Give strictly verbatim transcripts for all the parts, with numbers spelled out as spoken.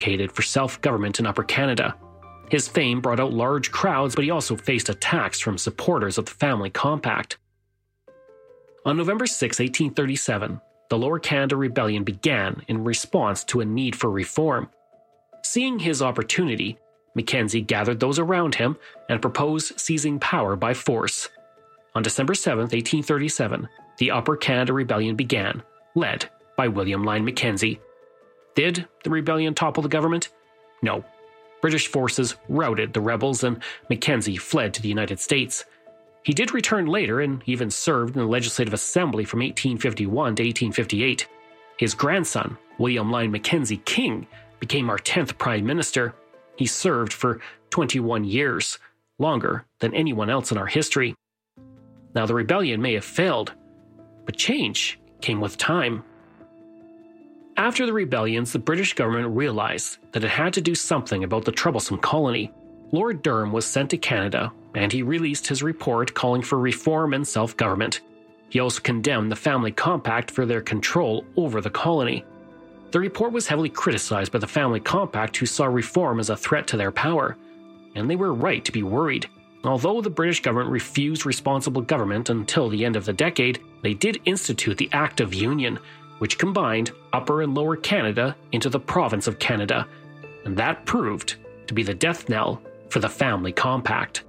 advocated for self-government in Upper Canada. His fame brought out large crowds, but he also faced attacks from supporters of the Family Compact. On November sixth, eighteen thirty-seven, the Lower Canada Rebellion began in response to a need for reform. Seeing his opportunity, Mackenzie gathered those around him and proposed seizing power by force. On December seventh, eighteen thirty-seven, the Upper Canada Rebellion began, led by William Lyon Mackenzie. Did the rebellion topple the government? No. British forces routed the rebels and Mackenzie fled to the United States. He did return later and even served in the Legislative Assembly from eighteen fifty-one to eighteen fifty-eight. His grandson, William Lyon Mackenzie King, became our tenth Prime Minister. He served for twenty-one years, longer than anyone else in our history. Now, the rebellion may have failed, but change came with time. After the rebellions, the British government realized that it had to do something about the troublesome colony. Lord Durham was sent to Canada, and he released his report calling for reform and self-government. He also condemned the Family Compact for their control over the colony. The report was heavily criticized by the Family Compact, who saw reform as a threat to their power. And they were right to be worried. Although the British government refused responsible government until the end of the decade, they did institute the Act of Union, which combined Upper and Lower Canada into the province of Canada. And that proved to be the death knell for the Family Compact.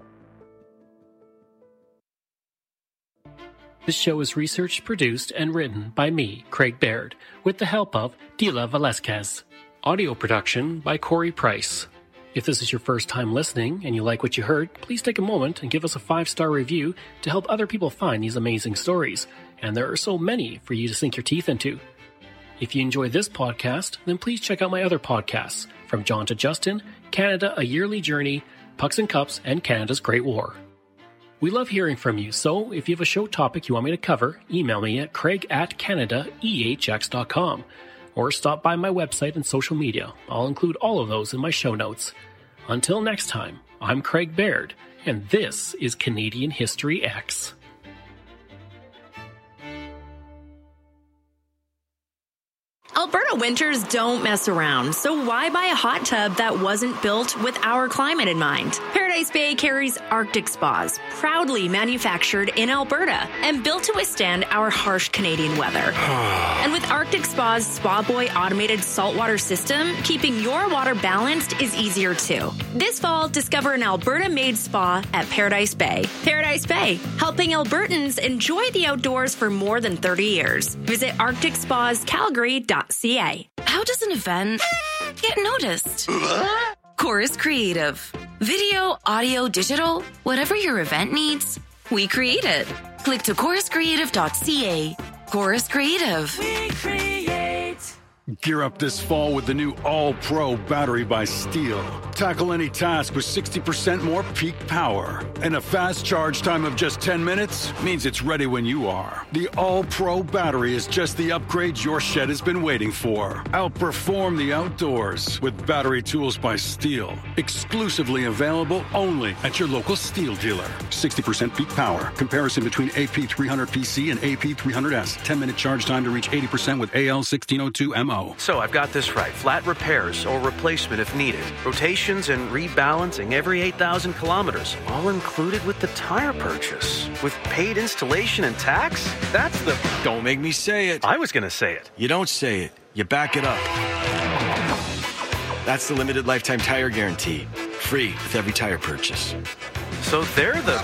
This show is researched, produced, and written by me, Craig Baird, with the help of Dila Velasquez. Audio production by Corey Price. If this is your first time listening and you like what you heard, please take a moment and give us a five-star review to help other people find these amazing stories. And there are so many for you to sink your teeth into. If you enjoy this podcast, then please check out my other podcasts, From John to Justin, Canada, A Yearly Journey, Pucks and Cups, and Canada's Great War. We love hearing from you, so if you have a show topic you want me to cover, email me at craig at canada e h x dot com or stop by my website and social media. I'll include all of those in my show notes. Until next time, I'm Craig Baird, and this is Canadian History X. Alberta winters don't mess around, so why buy a hot tub that wasn't built with our climate in mind? Paradise Bay carries Arctic Spas, proudly manufactured in Alberta and built to withstand our harsh Canadian weather. And with Arctic Spa's Spa Boy automated saltwater system, keeping your water balanced is easier too. This fall, discover an Alberta-made spa at Paradise Bay. Paradise Bay, helping Albertans enjoy the outdoors for more than thirty years. Visit arctic spas calgary dot c a. How does an event get noticed? Chorus Creative. Video, audio, digital, whatever your event needs, we create it. Click to chorus creative dot c a. Chorus Creative. We create. Gear up this fall with the new All-Pro battery by Steel. Tackle any task with sixty percent more peak power. And a fast charge time of just ten minutes means it's ready when you are. The All-Pro battery is just the upgrade your shed has been waiting for. Outperform the outdoors with battery tools by Steel. Exclusively available only at your local Steel dealer. sixty percent peak power. Comparison between A P three hundred P C and A P three hundred S. ten minute charge time to reach eighty percent with A L sixteen oh two M O. So I've got this right. Flat repairs or replacement if needed. Rotations and rebalancing every eight thousand kilometers. All included with the tire purchase. With paid installation and tax? That's the... Don't make me say it. I was going to say it. You don't say it. You back it up. That's the limited lifetime tire guarantee. Free with every tire purchase. So they're the...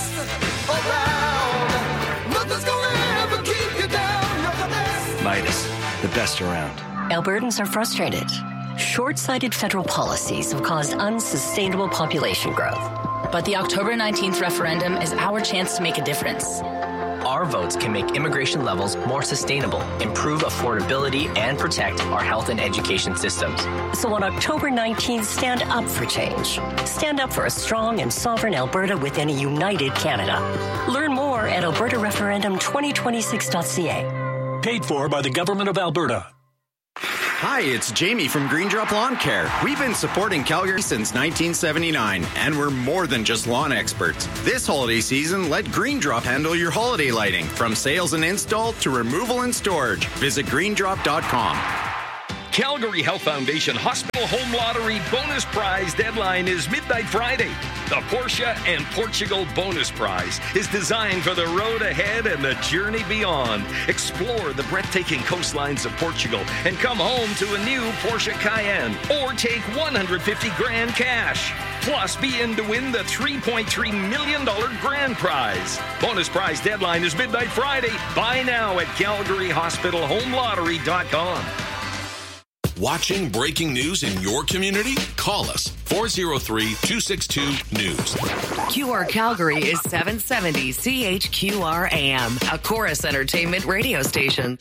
Midas. The best around. Albertans are frustrated. Short-sighted federal policies have caused unsustainable population growth. But the October nineteenth referendum is our chance to make a difference. Our votes can make immigration levels more sustainable, improve affordability, and protect our health and education systems. So on October nineteenth, stand up for change. Stand up for a strong and sovereign Alberta within a united Canada. Learn more at alberta referendum twenty twenty-six dot c a. Paid for by the Government of Alberta. Hi, it's Jamie from Green Drop Lawn Care. We've been supporting Calgary since nineteen seventy-nine, and we're more than just lawn experts. This holiday season, let Green Drop handle your holiday lighting, from sales and install to removal and storage. Visit green drop dot com. Calgary Health Foundation Hospital Home Lottery bonus prize deadline is midnight Friday. The Porsche and Portugal bonus prize is designed for the road ahead and the journey beyond. Explore the breathtaking coastlines of Portugal and come home to a new Porsche Cayenne or take one hundred fifty grand cash. Plus, be in to win the three point three million dollars grand prize. Bonus prize deadline is midnight Friday. Buy now at calgary hospital home lottery dot com. Watching breaking news in your community? Call us four oh three, two six two, news. Q R Calgary is seven seventy C H Q R A M, a Chorus Entertainment radio station.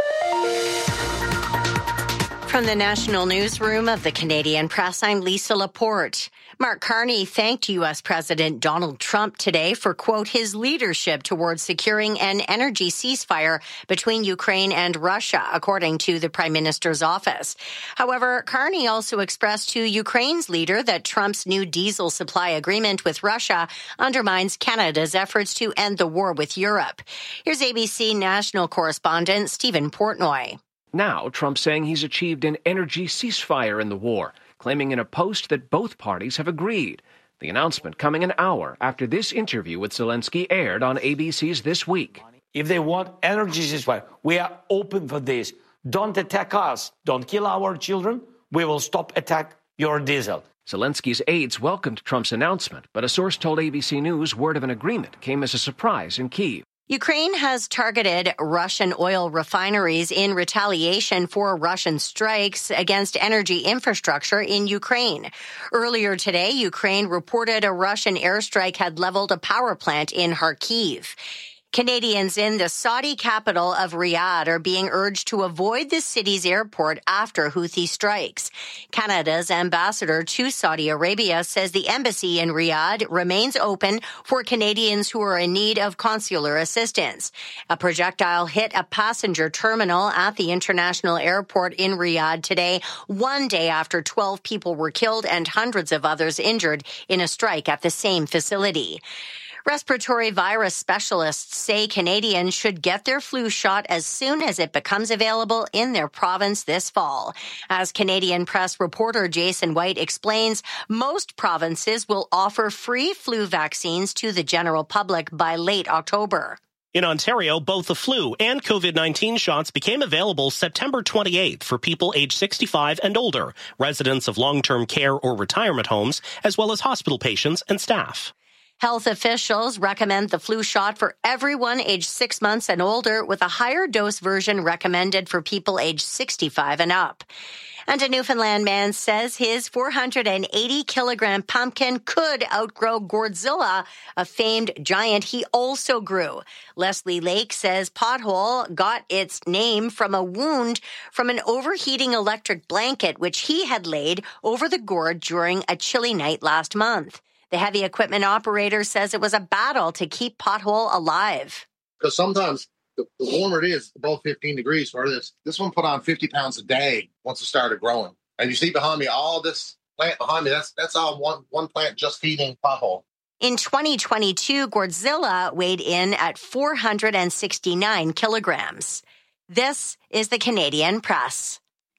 From the National Newsroom of the Canadian Press, I'm Lisa Laporte. Mark Carney thanked U S. President Donald Trump today for, quote, his leadership towards securing an energy ceasefire between Ukraine and Russia, according to the Prime Minister's office. However, Carney also expressed to Ukraine's leader that Trump's new diesel supply agreement with Russia undermines Canada's efforts to end the war with Europe. Here's A B C national correspondent Stephen Portnoy. Now, Trump saying he's achieved an energy ceasefire in the war, claiming in a post that both parties have agreed. The announcement coming an hour after this interview with Zelensky aired on A B C's This Week. If they want energy ceasefire, we are open for this. Don't attack us. Don't kill our children. We will stop attack your diesel. Zelensky's aides welcomed Trump's announcement, but a source told A B C News word of an agreement came as a surprise in Kyiv. Ukraine has targeted Russian oil refineries in retaliation for Russian strikes against energy infrastructure in Ukraine. Earlier today, Ukraine reported a Russian airstrike had leveled a power plant in Kharkiv. Canadians in the Saudi capital of Riyadh are being urged to avoid the city's airport after Houthi strikes. Canada's ambassador to Saudi Arabia says the embassy in Riyadh remains open for Canadians who are in need of consular assistance. A projectile hit a passenger terminal at the international airport in Riyadh today, one day after twelve people were killed and hundreds of others injured in a strike at the same facility. Respiratory virus specialists say Canadians should get their flu shot as soon as it becomes available in their province this fall. As Canadian Press reporter Jason White explains, most provinces will offer free flu vaccines to the general public by late October. In Ontario, both the flu and COVID nineteen shots became available September twenty-eighth for people age sixty-five and older, residents of long-term care or retirement homes, as well as hospital patients and staff. Health officials recommend the flu shot for everyone aged six months and older, with a higher dose version recommended for people aged sixty-five and up. And a Newfoundland man says his four hundred eighty kilogram pumpkin could outgrow Gourdzilla, a famed giant he also grew. Leslie Lake says Pothole got its name from a wound from an overheating electric blanket which he had laid over the gourd during a chilly night last month. The heavy equipment operator says it was a battle to keep Pothole alive. Because sometimes the, the warmer it is, above fifteen degrees for this. This one put on fifty pounds a day once it started growing. And you see behind me, all this plant behind me, that's that's all one, one plant just feeding Pothole. In twenty twenty-two, Gourdzilla weighed in at four hundred sixty-nine kilograms. This is the Canadian Press.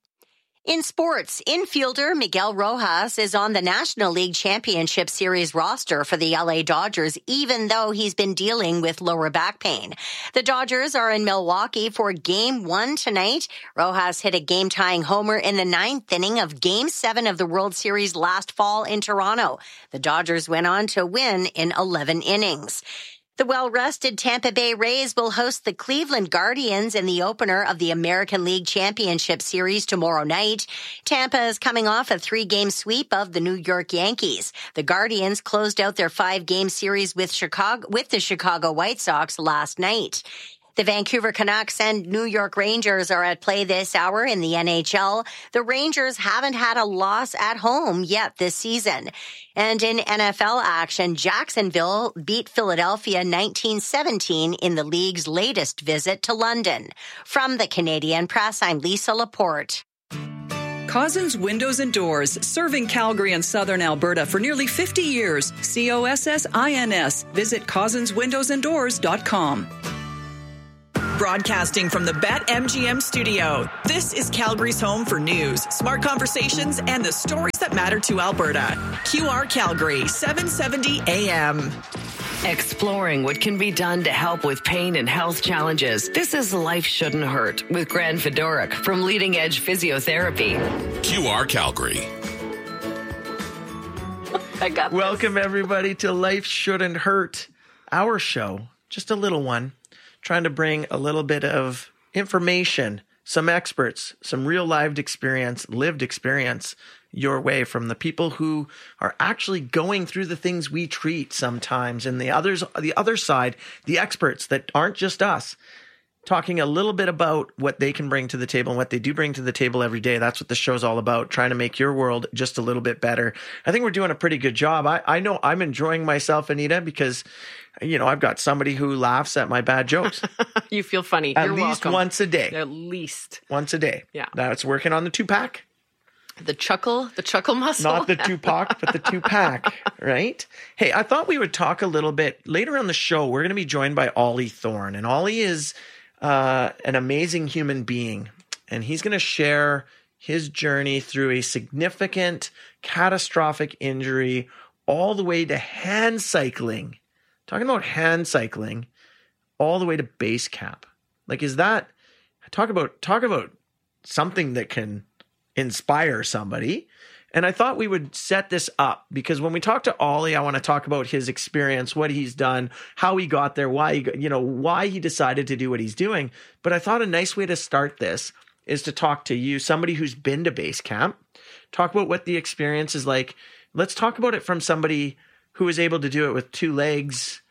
In sports, infielder Miguel Rojas is on the National League Championship Series roster for the L A Dodgers, even though he's been dealing with lower back pain. The Dodgers are in Milwaukee for Game one tonight. Rojas hit a game-tying homer in the ninth inning of Game seven of the World Series last fall in Toronto. The Dodgers went on to win in eleven innings. The well-rested Tampa Bay Rays will host the Cleveland Guardians in the opener of the American League Championship Series tomorrow night. Tampa is coming off a three-game sweep of the New York Yankees. The Guardians closed out their five-game series with Chicago, with the Chicago White Sox last night. The Vancouver Canucks and New York Rangers are at play this hour in the N H L. The Rangers haven't had a loss at home yet this season. And in N F L action, Jacksonville beat Philadelphia nineteen seventeen in the league's latest visit to London. From the Canadian Press, I'm Lisa Laporte. Cozzens Windows and Doors, serving Calgary and southern Alberta for nearly fifty years. C O S S I N S. Visit cozzens windows and doors dot com. Broadcasting from the BetMGM studio, this is Calgary's home for news, smart conversations, and the stories that matter to Alberta. Q R Calgary, seven seventy A M. Exploring what can be done to help with pain and health challenges. This is Life Shouldn't Hurt with Gran Fedoruk from Leading Edge Physiotherapy. Q R Calgary. I got this. Welcome, everybody, to Life Shouldn't Hurt, our show. Just a little one, trying to bring a little bit of information, some experts, some real lived experience, lived experience your way from the people who are actually going through the things we treat sometimes. And the others, the other side, the experts that aren't just us, talking a little bit about what they can bring to the table and what they do bring to the table every day. That's what the show's all about, trying to make your world just a little bit better. I think we're doing a pretty good job. I, I know I'm enjoying myself, Anita, because, you know, I've got somebody who laughs at my bad jokes. You feel funny. At You're least welcome. once a day. At least. Once a day. Yeah. Now it's working on the two-pack. The chuckle, the chuckle muscle. Not the Tupac, but the two-pack, right? Hey, I thought we would talk a little bit later on the show. We're going to be joined by Ollie Thorne, and Ollie is uh, an amazing human being, and he's going to share his journey through a significant, catastrophic injury all the way to hand cycling. Talking about hand cycling, all the way to base camp. Like, is that talk about talk about something that can inspire somebody? And I thought we would set this up because when we talk to Ollie, I want to talk about his experience, what he's done, how he got there, why he, you know, why he decided to do what he's doing. But I thought a nice way to start this is to talk to you, somebody who's been to base camp, talk about what the experience is like. Let's talk about it from somebody who was able to do it with two legs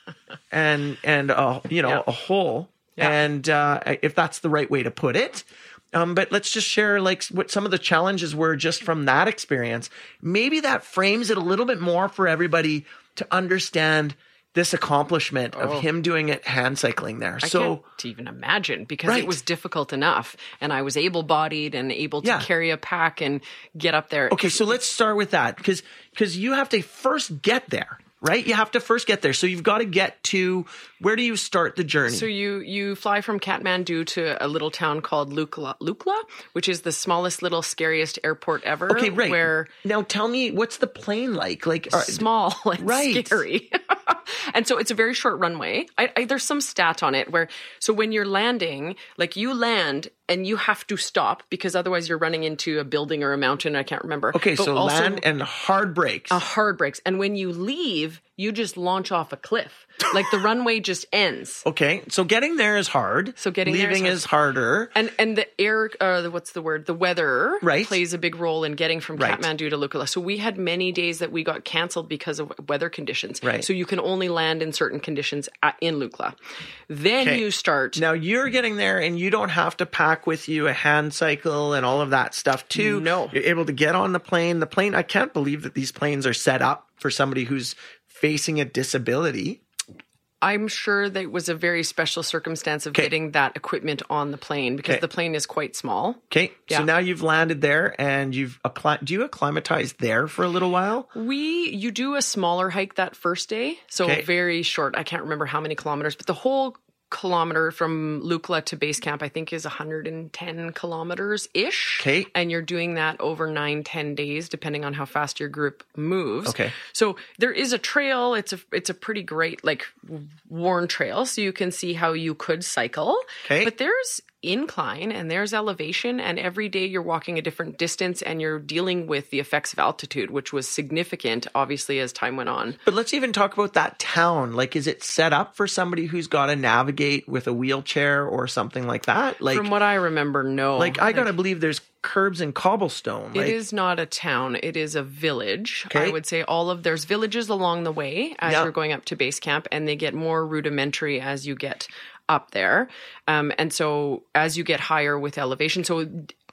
and and uh, you know, yeah. a hole, yeah. and uh, if that's the right way to put it. Um, but let's just share like what some of the challenges were just from that experience. Maybe that frames it a little bit more for everybody to understand this accomplishment of oh. him doing it hand cycling there. I so can't even imagine because right. it was difficult enough, and I was able-bodied and able to yeah. carry a pack and get up there. Okay, so let's start with that because because you have to first get there. Right? You have to first get there. So you've got to get to, where do you start the journey? So you you fly from Kathmandu to a little town called Lukla, Lukla, which is the smallest, little, scariest airport ever. Okay, right. Where now tell me, what's the plane like? Like small and right. scary. And so it's a very short runway. I, I, there's some stat on it where, so when you're landing, like you land and you have to stop because otherwise you're running into a building or a mountain. I can't remember. Okay, but so also, land and hard brakes. A hard brakes. And when you leave, you just launch off a cliff. Like the runway just ends. Okay, so getting there is hard. So getting leaving there is, is harder. And and the air, uh, what's the word? The weather right. plays a big role in getting from right. Kathmandu to Lukla. So we had many days that we got canceled because of weather conditions. Right. So you can only land in certain conditions at, in Lukla. Then okay. you start. Now you're getting there and you don't have to pack with you a hand cycle and all of that stuff too. No. You're able to get on the plane. The plane, I can't believe that these planes are set up for somebody who's facing a disability. I'm sure that it was a very special circumstance of okay. getting that equipment on the plane because okay. the plane is quite small. Okay. Yeah. So now you've landed there and you've acclim- do you acclimatize there for a little while? We, you do a smaller hike that first day. So okay. very short. I can't remember how many kilometers, but the whole kilometer from Lukla to base camp, I think, is one hundred ten kilometers ish. Okay. And you're doing that over nine, ten days, depending on how fast your group moves. Okay. So there is a trail. It's a, it's a pretty great, like, worn trail. So you can see how you could cycle. Okay. But there's incline and there's elevation, and every day you're walking a different distance and you're dealing with the effects of altitude, which was significant, obviously, as time went on. But let's even talk about that town. Like, is it set up for somebody who's got to navigate with a wheelchair or something like that? Like, from what I remember, no. Like, I gotta like, believe there's curbs and cobblestone. It like, is not a town. It is a village. Okay. I would say all of there's villages along the way as yeah. you're going up to base camp, and they get more rudimentary as you get up there. Um, and so as you get higher with elevation, so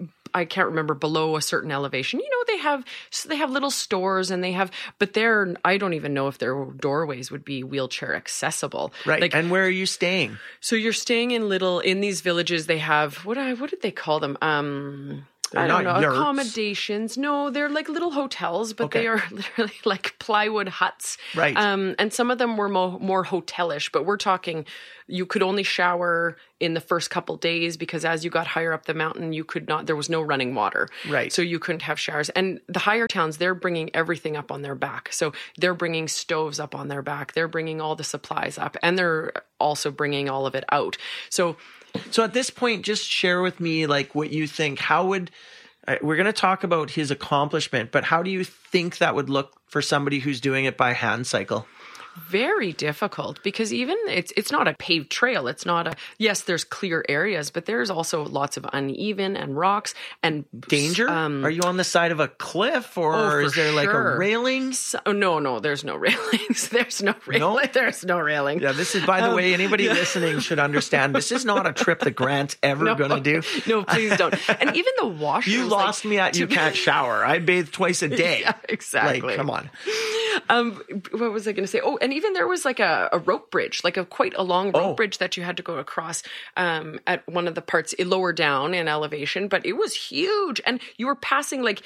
I can't remember below a certain elevation, you know, they have, so they have little stores and they have, but they're, I don't even know if their doorways would be wheelchair accessible. Right. Like, and where are you staying? So you're staying in little, in these villages, they have, what I, what did they call them? Um, They're I don't not know, yurts. accommodations. No, they're like little hotels, but Okay. they are literally like plywood huts. Right. Um, and some of them were mo- more hotelish, but we're talking you could only shower in the first couple days because as you got higher up the mountain, you could not, there was no running water. Right. So you couldn't have showers. And the higher towns, they're bringing everything up on their back. So they're bringing stoves up on their back. They're bringing all the supplies up and they're also bringing all of it out. So So at this point, just share with me like what you think. How would uh, we're going to talk about his accomplishment, but how do you think that would look for somebody who's doing it by hand cycle? very difficult because even it's it's not a paved trail. It's not a, yes, there's clear areas, but there's also lots of uneven and rocks and danger. Um, Are you on the side of a cliff or oh, is there like sure. a railing? So, no, no, there's no railings. There's no railing. No? There's no railing. Yeah, this is, by the um, way, anybody yeah. listening should understand this is not a trip that Grant's ever no, going to do. No, please don't. And even the washrooms. You lost like, me at you can't shower. I bathe twice a day. Yeah, exactly. Like, come on. Um, what was I going to say? Oh, and even there was like a, a rope bridge, like a quite a long rope oh. bridge that you had to go across um, at one of the parts lower down in elevation, but it was huge. And you were passing like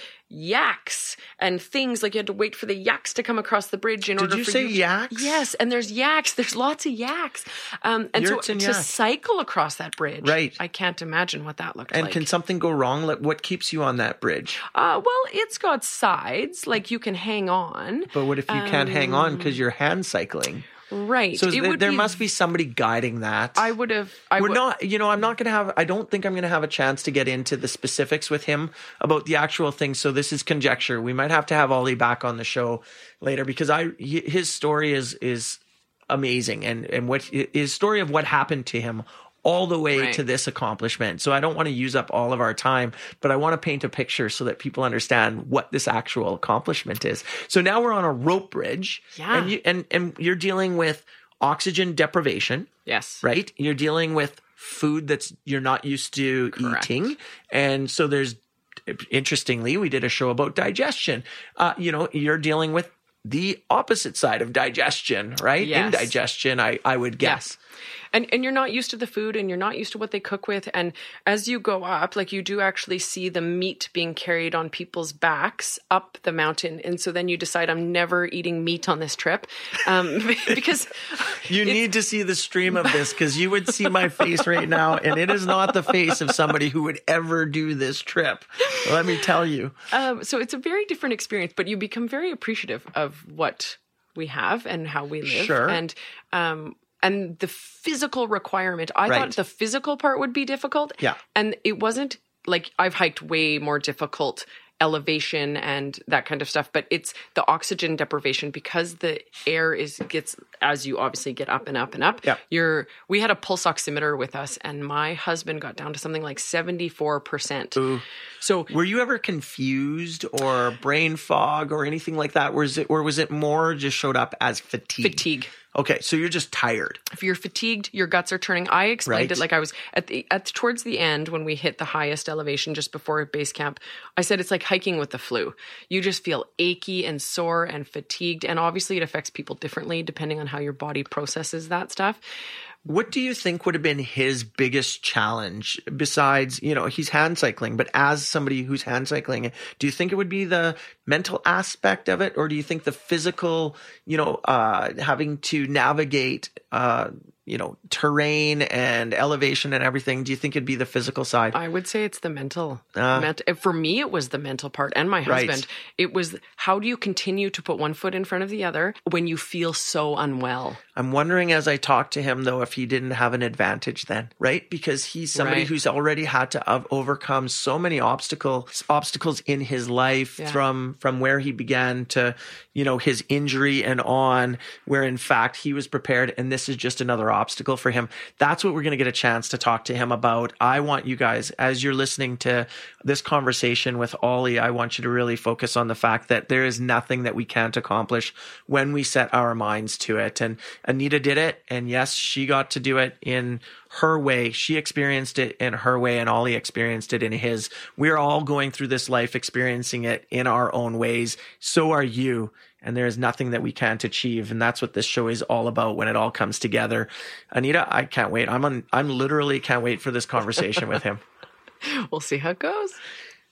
yaks and things, like you had to wait for the yaks to come across the bridge in Did order you for say you. yaks? Yes, and there's yaks. There's lots of yaks. Um, and Yurts so and to yaks. cycle across that bridge, right. I can't imagine what that looked and like. And can something go wrong? Like, what keeps you on that bridge? Uh, well, it's got sides, like you can hang on. But what if you um, can't hang on because you're hand cycling? Right. So it th- would there be, must be somebody guiding that. I would have. I We're would, not, you know, I'm not going to have, I don't think I'm going to have a chance to get into the specifics with him about the actual thing. So this is conjecture. We might have to have Ollie back on the show later because I, his story is, is amazing. And, and what his story of what happened to him all the way right. to this accomplishment. So I don't want to use up all of our time, but I want to paint a picture so that people understand what this actual accomplishment is. So now we're on a rope bridge. Yeah. And you, and, and you're dealing with oxygen deprivation. Yes. Right? You're dealing with food that's you're not used to Correct. eating. And so there's, interestingly, we did a show about digestion. Uh, you know, you're dealing with the opposite side of digestion, right? Yes. Indigestion, I, I would guess. Yeah. And and you're not used to the food and you're not used to what they cook with. And as you go up, like you do actually see the meat being carried on people's backs up the mountain. And so then you decide, I'm never eating meat on this trip. Um, because you need to see the stream of this because you would see my face right now. And it is not the face of somebody who would ever do this trip. Let me tell you. Um, so it's a very different experience, but you become very appreciative of what we have and how we live. Sure. And, um, And the physical requirement, I right. thought the physical part would be difficult. Yeah. And it wasn't. Like I've hiked way more difficult elevation and that kind of stuff, but it's the oxygen deprivation because the air is gets, as you obviously get up and up and up, yeah. you're, we had a pulse oximeter with us and my husband got down to something like seventy-four percent. Ooh. So were you ever confused or brain fog or anything like that? Was it, or was it more just showed up as fatigue? Fatigue. Okay, so you're just tired. If you're fatigued, your guts are turning. I explained right. it like I was at the at towards the end when we hit the highest elevation just before base camp. I said it's like hiking with the flu. You just feel achy and sore and fatigued, and obviously it affects people differently depending on how your body processes that stuff. What do you think would have been his biggest challenge besides, you know, he's hand cycling, but as somebody who's hand cycling, do you think it would be the mental aspect of it? Or do you think the physical, you know, uh, having to navigate, uh, you know, terrain and elevation and everything? Do you think it'd be the physical side? I would say it's the mental. Uh, Ment- for me, it was the mental part and my husband. Right. It was how do you continue to put one foot in front of the other when you feel so unwell? I'm wondering as I talk to him, though, if he didn't have an advantage then, right? Because he's somebody right. who's already had to uh, overcome so many obstacles, obstacles in his life yeah. from, from where he began to, you know, his injury and on, where in fact he was prepared. And this is just another obstacle for him. That's what we're going to get a chance to talk to him about. I want you guys, as you're listening to this conversation with Ollie, I want you to really focus on the fact that there is nothing that we can't accomplish when we set our minds to it. And Anita did it. And yes, she got to do it in her way. She experienced it in her way and Ollie experienced it in his. We're all going through this life experiencing it in our own ways. So are you. And there is nothing that we can't achieve. And that's what this show is all about when it all comes together. Anita, I can't wait. I'm on, I'm literally can't wait for this conversation with him. We'll see how it goes.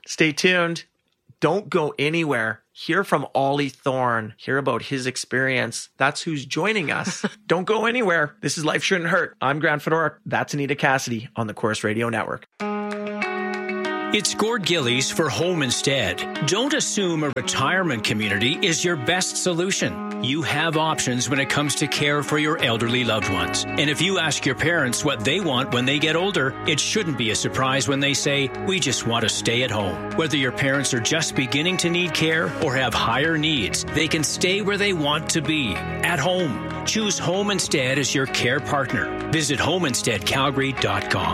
Stay tuned. Don't go anywhere. Hear from Ollie Thorne. Hear about his experience. That's who's joining us. Don't go anywhere. This is Life Shouldn't Hurt. I'm Grant Fedoruk. That's Anita Cassidy on the Corus Radio Network. It's Gord Gillies for Home Instead. Don't assume a retirement community is your best solution. You have options when it comes to care for your elderly loved ones. And if you ask your parents what they want when they get older, it shouldn't be a surprise when they say, we just want to stay at home. Whether your parents are just beginning to need care or have higher needs, they can stay where they want to be, at home. Choose Home Instead as your care partner. Visit home instead calgary dot com.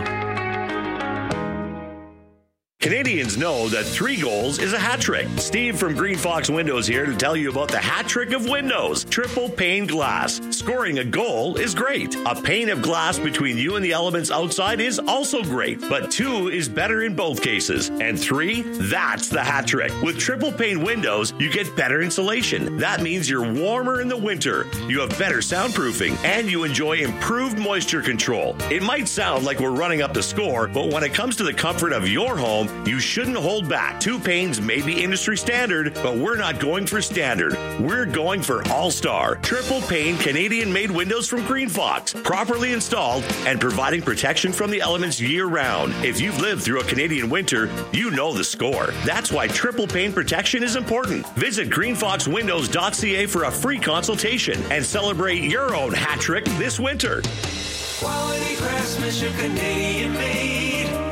Canadians know that three goals is a hat trick. Steve from Green Fox Windows here to tell you about the hat trick of windows. Triple pane glass. Scoring a goal is great. A pane of glass between you and the elements outside is also great, but two is better in both cases. And three, that's the hat trick. With triple pane windows, you get better insulation. That means you're warmer in the winter, you have better soundproofing, and you enjoy improved moisture control. It might sound like we're running up the score, but when it comes to the comfort of your home, you shouldn't hold back. Two panes may be industry standard, but we're not going for standard. We're going for all-star. Triple pane Canadian-made windows from Green Fox, properly installed and providing protection from the elements year-round. If you've lived through a Canadian winter, you know the score. That's why triple pane protection is important. Visit green fox windows dot c a for a free consultation and celebrate your own hat trick this winter. Quality craftsmanship, Canadian-made.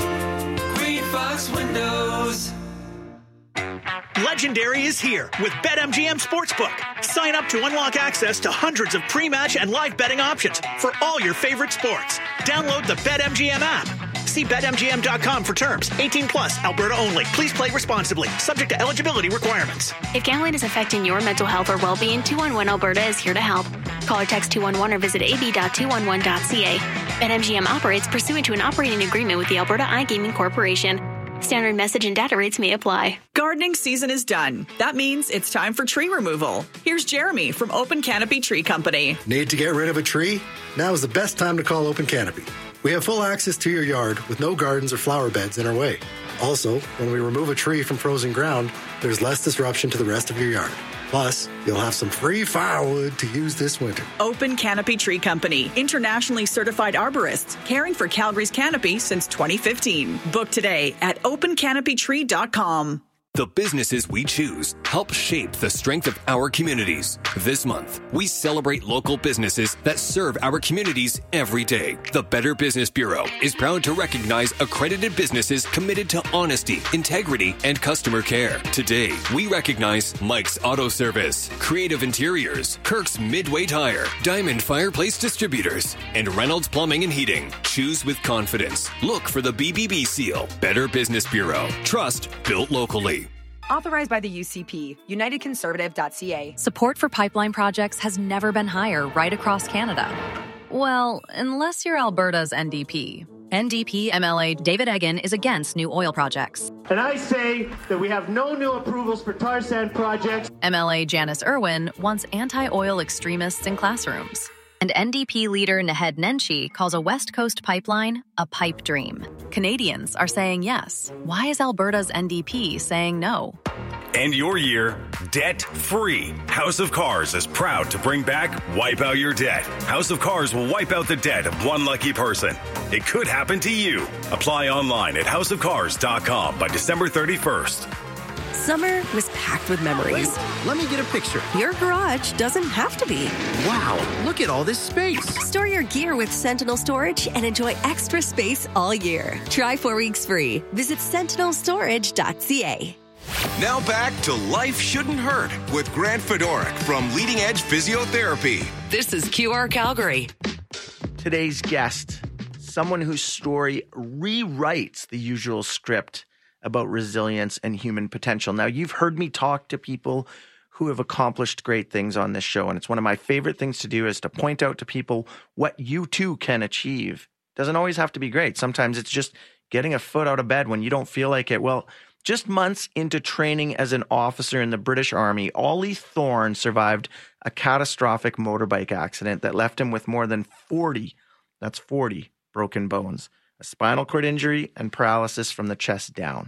Fox Windows. Legendary is here with BetMGM Sportsbook. Sign up to unlock access to hundreds of pre-match and live betting options for all your favorite sports. Download the BetMGM app. See bet M G M dot com for terms. eighteen plus, Alberta only. Please play responsibly. Subject to eligibility requirements. If gambling is affecting your mental health or well-being, two one one Alberta is here to help. Call or text two one one or visit a b dot two one one dot c a. BetMGM operates pursuant to an operating agreement with the Alberta iGaming Corporation. Standard message and data rates may apply. Gardening season is done. That means it's time for tree removal. Here's Jeremy from Open Canopy Tree Company. Need to get rid of a tree? Now is the best time to call Open Canopy. We have full access to your yard with no gardens or flower beds in our way. Also, when we remove a tree from frozen ground, there's less disruption to the rest of your yard. Plus, you'll have some free firewood to use this winter. Open Canopy Tree Company, internationally certified arborists, caring for Calgary's canopy since twenty fifteen. Book today at open canopy tree dot com. The businesses we choose help shape the strength of our communities. This month, we celebrate local businesses that serve our communities every day. The Better Business Bureau is proud to recognize accredited businesses committed to honesty, integrity, and customer care. Today, we recognize Mike's Auto Service, Creative Interiors, Kirk's Midway Tire, Diamond Fireplace Distributors, and Reynolds Plumbing and Heating. Choose with confidence. Look for the B B B seal. Better Business Bureau. Trust built locally. Authorized by the U C P, united conservative dot c a. Support for pipeline projects has never been higher right across Canada. Well, unless you're Alberta's N D P. N D P M L A David Eggen is against new oil projects. And I say that we have no new approvals for tar sand projects. M L A Janice Irwin wants anti-oil extremists in classrooms. And N D P leader Naheed Nenshi calls a West Coast pipeline a pipe dream. Canadians are saying yes. Why is Alberta's N D P saying no? End your year debt-free. House of Cars is proud to bring back Wipe Out Your Debt. House of Cars will wipe out the debt of one lucky person. It could happen to you. Apply online at house of cars dot com by December thirty-first. Summer was packed with memories. Wait, let me get a picture. Your garage doesn't have to be. Wow, look at all this space. Store your gear with Sentinel Storage and enjoy extra space all year. Try four weeks free. Visit sentinel storage dot c a. Now back to Life Shouldn't Hurt with Grant Fedoruk from Leading Edge Physiotherapy. This is Q R Calgary. Today's guest, someone whose story rewrites the usual script about resilience and human potential. Now, you've heard me talk to people who have accomplished great things on this show, and it's one of my favorite things to do is to point out to people what you too can achieve. Doesn't always have to be great. Sometimes it's just getting a foot out of bed when you don't feel like it. Well, just months into training as an officer in the British Army, Ollie Thorne survived a catastrophic motorbike accident that left him with more than forty, that's forty, broken bones, a spinal cord injury, and paralysis from the chest down.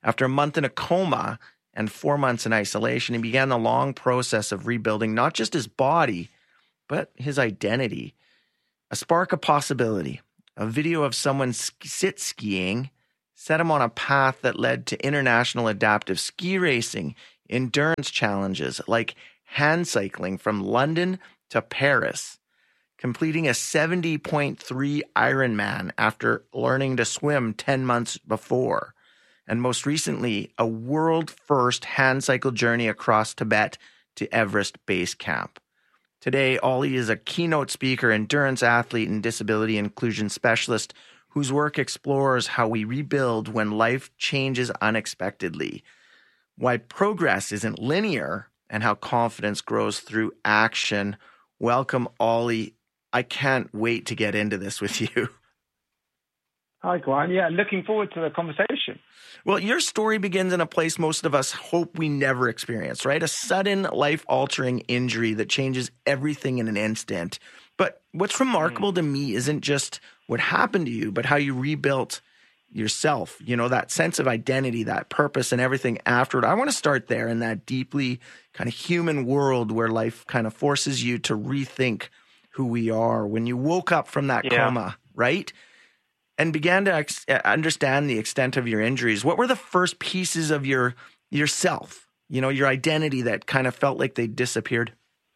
After a month in a coma and four months in isolation, he began the long process of rebuilding not just his body, but his identity. A spark of possibility, a video of someone sit skiing, set him on a path that led to international adaptive ski racing, endurance challenges like hand cycling from London to Paris, completing a seventy point three Ironman after learning to swim ten months before, and most recently, a world-first hand cycle journey across Tibet to Everest Base Camp. Today, Ollie is a keynote speaker, endurance athlete, and disability inclusion specialist whose work explores how we rebuild when life changes unexpectedly, why progress isn't linear, and how confidence grows through action. Welcome, Ollie. I can't wait to get into this with you. Hi, Gwen. Yeah, looking forward to the conversation. Well, your story begins in a place most of us hope we never experience, right? A sudden, life-altering injury that changes everything in an instant. But what's remarkable mm. to me isn't just what happened to you, but how you rebuilt yourself, you know, that sense of identity, that purpose, and everything afterward. I want to start there in that deeply kind of human world where life kind of forces you to rethink who we are. When you woke up from that yeah. coma, right? And began to ex- understand the extent of your injuries. What were the first pieces of your yourself, you know, your identity that kind of felt like they disappeared?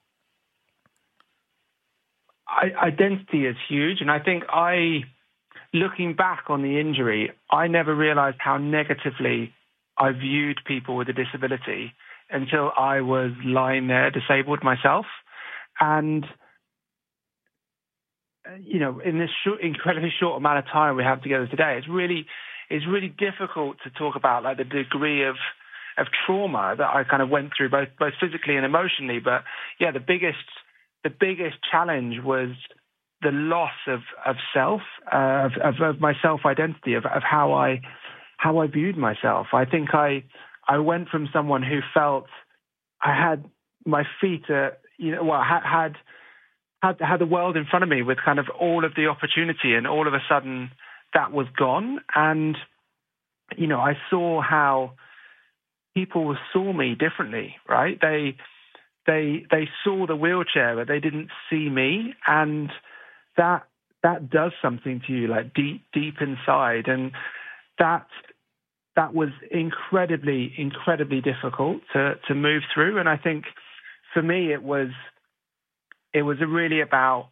I, identity is huge. And I think I, looking back on the injury, I never realized how negatively I viewed people with a disability until I was lying there disabled myself. And you know, in this short, incredibly short amount of time we have together today, it's really, it's really difficult to talk about like the degree of, of trauma that I kind of went through, both both physically and emotionally. But yeah, the biggest, the biggest challenge was the loss of of self, uh, of, of of my self identity, of of how I how I viewed myself. I think I I went from someone who felt I had my feet, uh, you know, well had. had Had, had the world in front of me with kind of all of the opportunity, and all of a sudden that was gone. And, you know, I saw how people saw me differently, right? They, they, they saw the wheelchair, but they didn't see me. And that, that does something to you, like deep, deep inside. And that, that was incredibly, incredibly difficult to, to move through. And I think for me, it was, It was really about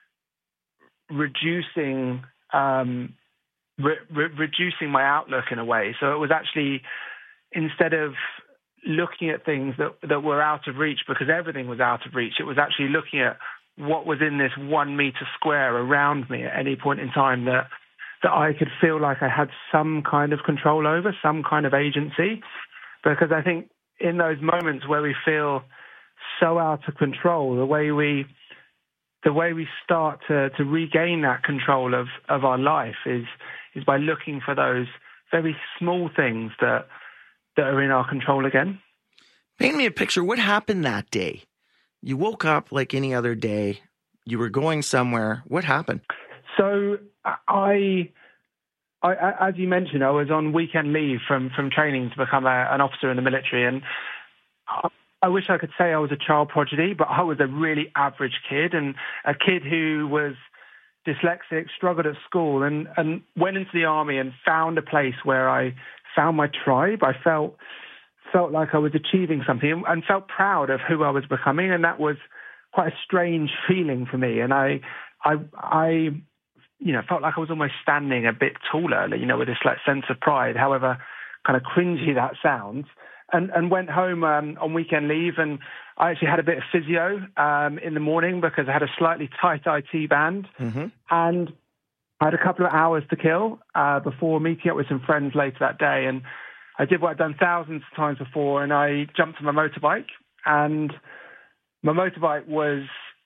reducing um, re- re- reducing my outlook in a way. So it was actually, instead of looking at things that, that were out of reach because everything was out of reach, it was actually looking at what was in this one meter square around me at any point in time that that I could feel like I had some kind of control over, some kind of agency. Because I think in those moments where we feel so out of control, the way we the way we start to, to regain that control of, of our life is is by looking for those very small things that that are in our control again. Paint me a picture. What happened that day? You woke up like any other day. You were going somewhere. What happened? So I, I as you mentioned, I was on weekend leave from, from training to become a, an officer in the military, and I, I wish I could say I was a child prodigy, but I was a really average kid, and a kid who was dyslexic, struggled at school, and, and went into the army and found a place where I found my tribe. I felt felt like I was achieving something and felt proud of who I was becoming, and that was quite a strange feeling for me. And I, I, I, you know, felt like I was almost standing a bit taller, you know, with this like sense of pride, however kind of cringy that sounds. And, and went home um, on weekend leave, and I actually had a bit of physio um, in the morning because I had a slightly tight I T band, mm-hmm. and I had a couple of hours to kill uh, before meeting up with some friends later that day. And I did what I'd done thousands of times before, and I jumped on my motorbike. And my motorbike was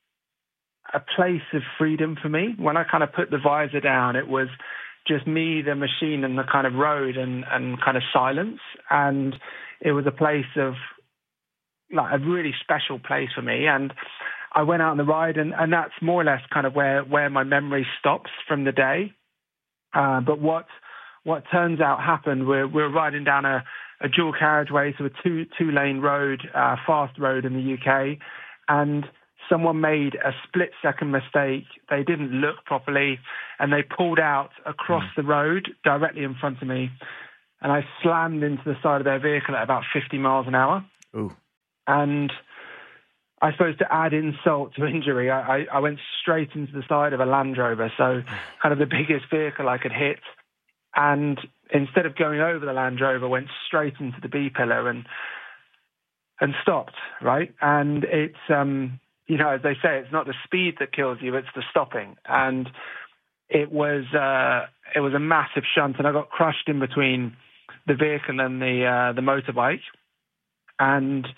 a place of freedom for me. When I kind of put the visor down, it was just me, the machine, and the kind of road and, and kind of silence. And it was a place of, like, a really special place for me. And I went out on the ride, and, and that's more or less kind of where, where my memory stops from the day. Uh, but what what turns out happened, we're, we're riding down a, a dual carriageway, so a two, two-lane road, uh, fast road in the U K, and someone made a split-second mistake. They didn't look properly, and they pulled out across mm. the road directly in front of me, and I slammed into the side of their vehicle at about fifty miles an hour. Ooh. And I suppose to add insult to injury, I, I, I went straight into the side of a Land Rover, so kind of the biggest vehicle I could hit. And instead of going over the Land Rover, went straight into the B-pillar and and stopped, right? And it's, um, you know, as they say, it's not the speed that kills you, it's the stopping. And it was uh, it was a massive shunt, and I got crushed in between the vehicle and the uh, the motorbike. And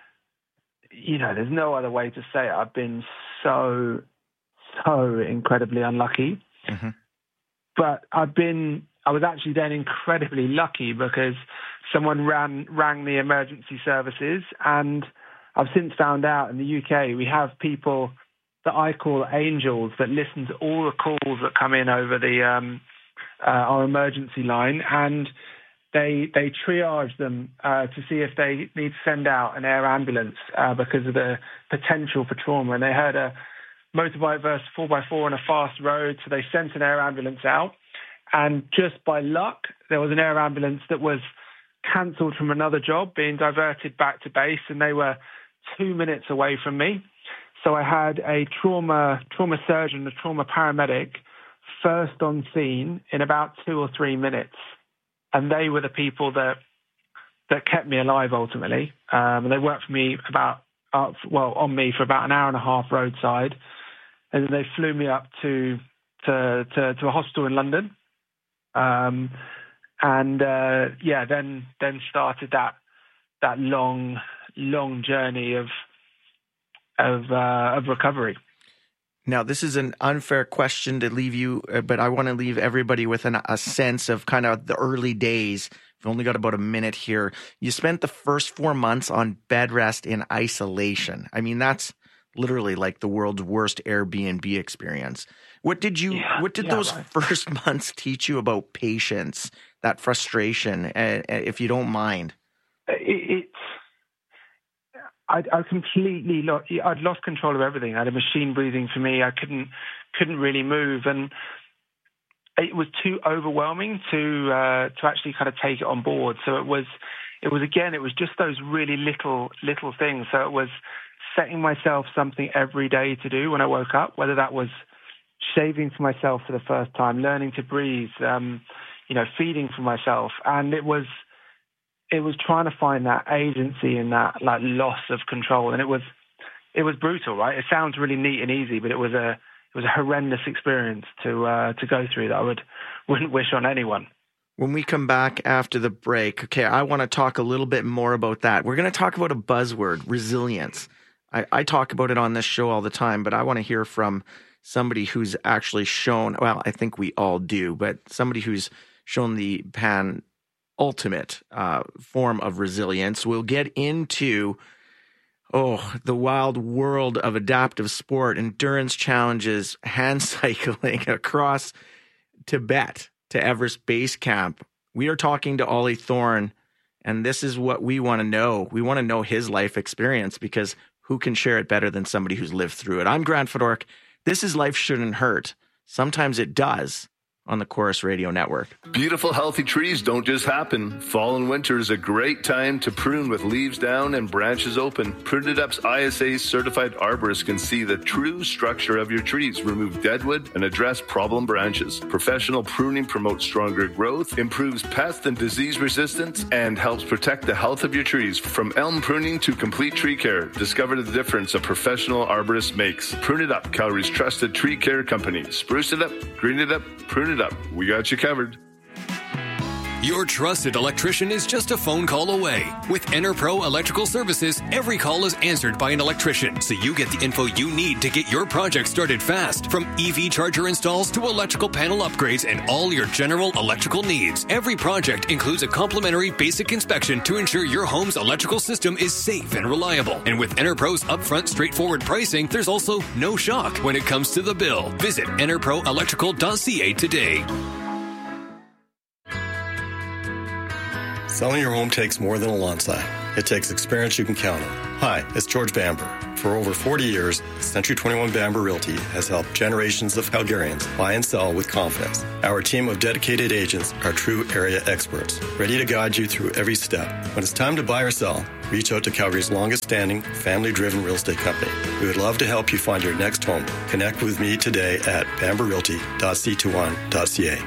you know, there's no other way to say it. I've been so, so incredibly unlucky. Mm-hmm. But I've been, I was actually then incredibly lucky because someone ran, rang the emergency services. And I've since found out in the U K, we have people that I call angels that listen to all the calls that come in over the um, uh, our emergency line. And They they triage them uh, to see if they need to send out an air ambulance uh, because of the potential for trauma. And they heard a motorbike versus four by four on a fast road, so they sent an air ambulance out. And just by luck, there was an air ambulance that was cancelled from another job, being diverted back to base, and they were two minutes away from me. So I had a trauma trauma surgeon, a trauma paramedic, first on scene in about two or three minutes. And they were the people that that kept me alive ultimately. Um, and they worked for me about, uh, well, on me for about an hour and a half roadside. And then they flew me up to to to, to a hospital in London. Um, and uh, yeah, then then started that that long long journey of of uh, of recovery. Now, this is an unfair question to leave you, but I want to leave everybody with an, a sense of kind of the early days. We've only got about a minute here. You spent the first four months on bed rest in isolation. I mean, that's literally like the world's worst Airbnb experience. What did you? Yeah, what did yeah, those right. first months teach you about patience, that frustration, uh, if you don't mind? It, it's. I, I completely lost. I'd lost control of everything. I had a machine breathing for me. I couldn't couldn't really move, and it was too overwhelming to uh, to actually kind of take it on board. So it was it was again. It was just those really little little things. So it was setting myself something every day to do when I woke up, whether that was shaving for myself for the first time, learning to breathe, um, you know, feeding for myself, and it was. It was trying to find that agency and that like loss of control, and it was it was brutal, right? It sounds really neat and easy, but it was a it was a horrendous experience to uh, to go through that I would wouldn't wish on anyone. When we come back after the break, okay, I want to talk a little bit more about that. We're going to talk about a buzzword, resilience. I, I talk about it on this show all the time, but I want to hear from somebody who's actually shown. Well, I think we all do, but somebody who's shown the pan. ultimate uh, form of resilience. We'll get into, oh, the wild world of adaptive sport, endurance challenges, hand cycling across Tibet to Everest Base Camp. We are talking to Ollie Thorne, and this is what we want to know. We want to know his life experience, because who can share it better than somebody who's lived through it? I'm Grant Fedoruk. This is Life Shouldn't Hurt. Sometimes it does. On the Chorus Radio Network. Beautiful, healthy trees don't just happen. Fall and winter is a great time to prune with leaves down and branches open. Prune It Up's I S A certified arborists can see the true structure of your trees, remove deadwood, and address problem branches. Professional pruning promotes stronger growth, improves pest and disease resistance, and helps protect the health of your trees. From elm pruning to complete tree care, discover the difference a professional arborist makes. Prune It Up, Calgary's trusted tree care company. Spruce it up, green it up, prune it up. We got you covered. Your trusted electrician is just a phone call away. With EnerPro Electrical Services, every call is answered by an electrician, so you get the info you need to get your project started fast. From E V charger installs to electrical panel upgrades and all your general electrical needs, every project includes a complimentary basic inspection to ensure your home's electrical system is safe and reliable. And with EnerPro's upfront, straightforward pricing, there's also no shock when it comes to the bill. Visit ener pro electrical dot c a today. Selling your home takes more than a lawn sign. It takes experience you can count on. Hi, it's George Bamber. For over forty years, Century twenty-one Bamber Realty has helped generations of Calgarians buy and sell with confidence. Our team of dedicated agents are true area experts, ready to guide you through every step. When it's time to buy or sell, reach out to Calgary's longest-standing, family-driven real estate company. We would love to help you find your next home. Connect with me today at bamber realty dot c twenty-one dot c a.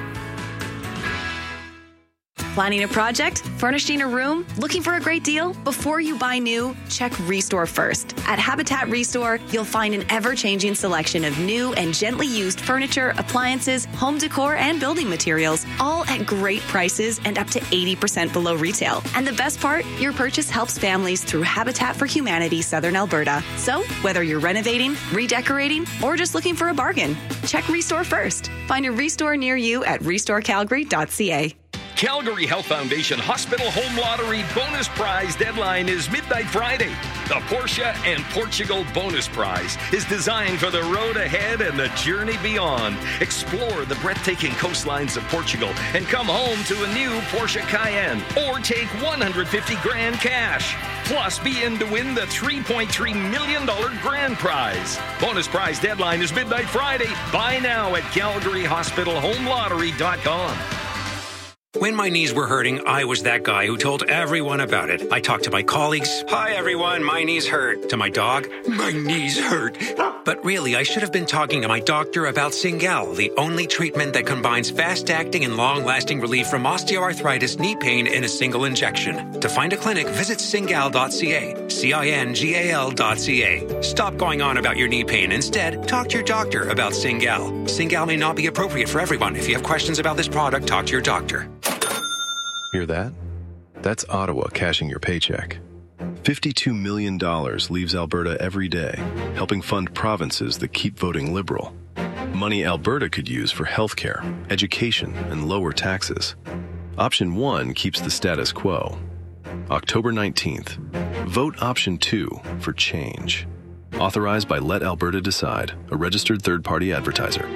Planning a project? Furnishing a room? Looking for a great deal? Before you buy new, check Restore first. At Habitat Restore, you'll find an ever-changing selection of new and gently used furniture, appliances, home decor, and building materials, all at great prices and up to eighty percent below retail. And the best part, your purchase helps families through Habitat for Humanity Southern Alberta. So, whether you're renovating, redecorating, or just looking for a bargain, check Restore first. Find a Restore near you at restore calgary dot c a. Calgary Health Foundation Hospital Home Lottery bonus prize deadline is midnight Friday. The Porsche and Portugal bonus prize is designed for the road ahead and the journey beyond. Explore the breathtaking coastlines of Portugal and come home to a new Porsche Cayenne or take one hundred fifty grand cash. Plus, be in to win the three point three million dollars grand prize. Bonus prize deadline is midnight Friday. Buy now at calgary hospital home lottery dot com. When my knees were hurting, I was that guy who told everyone about it. I talked to my colleagues. Hi, everyone. My knees hurt. To my dog. My knees hurt. But really, I should have been talking to my doctor about Cingal, the only treatment that combines fast-acting and long-lasting relief from osteoarthritis knee pain in a single injection. To find a clinic, visit cingal dot c a. C I N G A L dot C A. Stop going on about your knee pain. Instead, talk to your doctor about Cingal. Cingal may not be appropriate for everyone. If you have questions about this product, talk to your doctor. Hear that? That's Ottawa cashing your paycheck. fifty-two million dollars leaves Alberta every day, helping fund provinces that keep voting Liberal. Money Alberta could use for healthcare, education, and lower taxes. Option one keeps the status quo. October nineteenth, vote Option two for change. Authorized by Let Alberta Decide, a registered third-party advertiser.